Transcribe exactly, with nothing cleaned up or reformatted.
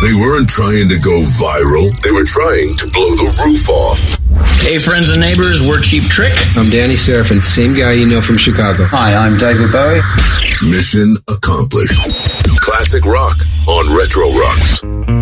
They weren't trying to go viral. They were trying to blow the roof off. Hey, friends and neighbors, we're Cheap Trick. I'm Danny Serafin, the same guy you know from Chicago. Hi, I'm David Bowie. Mission accomplished. Classic rock on Retro Rocks.